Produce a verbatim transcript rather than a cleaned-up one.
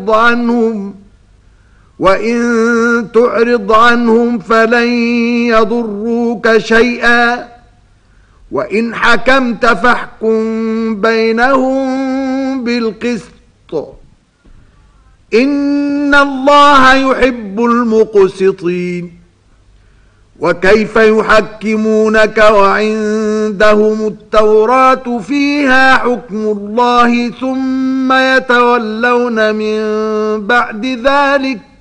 تعرض عنهم وإن تعرض عنهم فلن يضروك شيئا وإن حكمت فاحكم بينهم بالقسط إن الله يحب المقسطين. وكيف يحكمونك وعندهم التوراة فيها حكم الله ثم يتولون من بعد ذلك